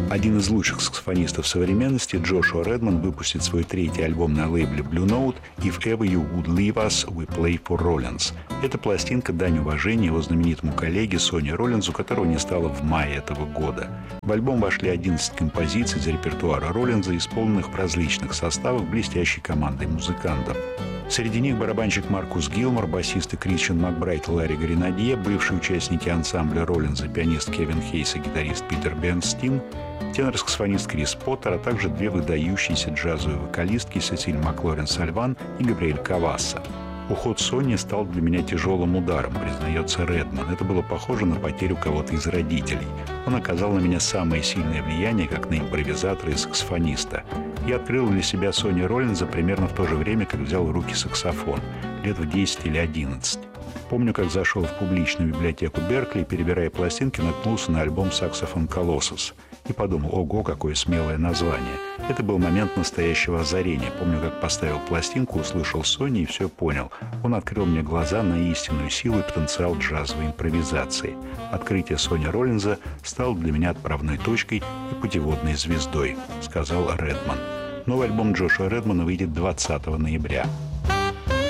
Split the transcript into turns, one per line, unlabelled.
Один из лучших саксофонистов современности, Джошуа Редман, выпустит свой третий альбом на лейбле Blue Note «If Ever You Would Leave Us, We Play for Rollins». Эта пластинка — дань уважения его знаменитому коллеге Сони Роллинзу, которого не стало в мае этого года. В альбом вошли 11 композиций из репертуара Роллинза, исполненных в различных составах блестящей командой музыкантов. Среди них барабанщик Маркус Гилмор, басисты Кристиан Макбрайт и Ларри Гренадье, бывшие участники ансамбля Роллинза, пианист Кевин Хейс и гитарист Питер Бернстин, тенор-саксофонист Крис Поттер, а также две выдающиеся джазовые вокалистки Сесиль Маклорен-Сальван и Габриэль Кавасса. Уход Сони стал для меня тяжелым ударом, признается Редман. Это было похоже на потерю кого-то из родителей. Он оказал на меня самое сильное влияние, как на импровизатора и саксофониста. Я открыл для себя Сони Роллинза примерно в то же время, как взял в руки саксофон, лет в 10 или 11. Помню, как зашел в публичную библиотеку Беркли и, перебирая пластинки, наткнулся на альбом «Saxophone Colossus» и подумал: ого, какое смелое название. Это был момент настоящего озарения. Помню, как поставил пластинку, услышал Сони и все понял. Он открыл мне глаза на истинную силу и потенциал джазовой импровизации. Открытие Сони Роллинза стало для меня отправной точкой и путеводной звездой, сказал Редман. Новый альбом Джошуа Редмана выйдет 20 ноября.